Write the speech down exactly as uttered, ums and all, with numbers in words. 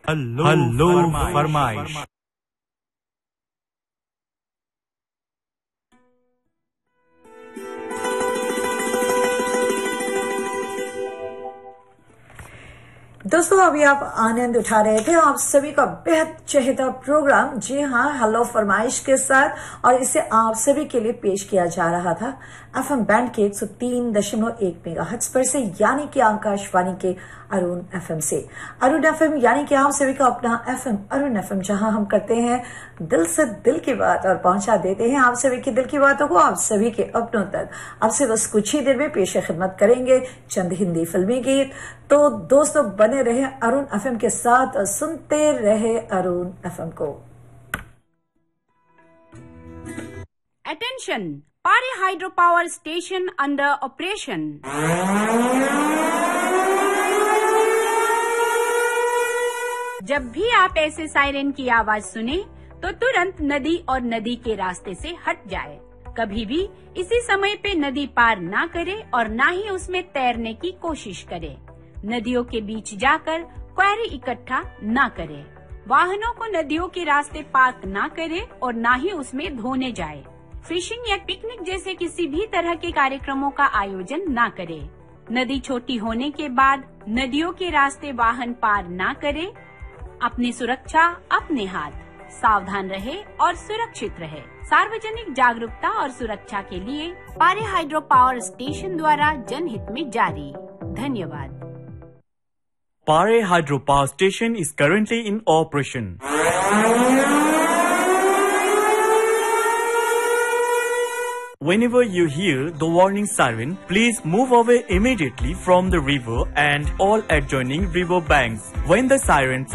Hello फरमाइश। दोस्तों, अभी आप आनंद उठा रहे थे आप सभी का बेहद चहेता प्रोग्राम, जी हाँ, हेलो फरमाइश के साथ, और इसे आप सभी के लिए पेश किया जा रहा था एफएम बैंड के एक सौ तीन दशमलव एक मेगाहर्ट्ज पर से, यानी कि आकाशवाणी के अरुण एफएम से। अरुण एफएम यानी कि आप सभी का अपना एफएम अरुण एफएम, जहां हम करते हैं दिल से दिल की बात और पहुंचा देते हैं आप सभी की दिल की बातों को आप सभी के अपनों तक। आपसे बस कुछ ही देर में पेश खिदमत करेंगे चंद हिंदी फिल्मी गीत। तो दोस्तों, बने रहे अरुण एफएम के साथ और सुनते रहे अरुण एफएम को। Attention! Pare hydropower station under operation. जब भी आप ऐसे सायरन की आवाज सुने तो तुरंत नदी और नदी के रास्ते से हट जाए। कभी भी इसी समय पे नदी पार ना करे और ना ही उसमें तैरने की कोशिश करे। नदियों के बीच जाकर क्वेरी इकट्ठा ना करे। वाहनों को नदियों के रास्ते पार्क ना करे और ना ही उसमें धोने जाए। फिशिंग या पिकनिक जैसे किसी भी तरह के कार्यक्रमों का आयोजन ना करे। नदी छोटी होने के बाद नदियों के रास्ते वाहन पार ना करे। अपनी सुरक्षा अपने हाथ, सावधान रहे और सुरक्षित रहे। सार्वजनिक जागरूकता और सुरक्षा के लिए पारे हाइड्रो पावर स्टेशन द्वारा जनहित में जारी। धन्यवाद। Pare Hydro Power Station is currently in operation. Whenever you hear the warning siren, please move away immediately from the river and all adjoining river banks. When the siren